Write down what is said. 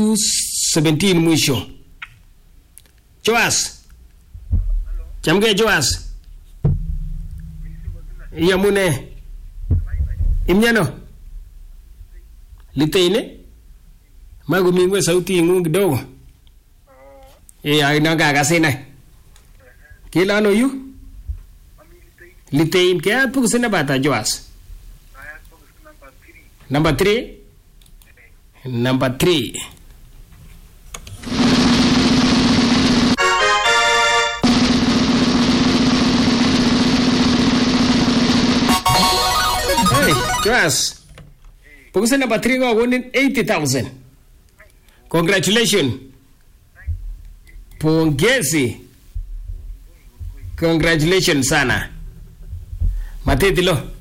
217 mwisho. Joas. Chamge Joas. Yamune. Imnyano. Liteine. Magumingwe sauti ingu kidogo. Aina kakasina. Kila ano yu? Litein kaya pukusina bata Joas. Number 3. Number 3. Hey, Joas. Pukusina number 3 go winning 80,000. Congratulations. Pongezi. Congratulations sana. Matitilo.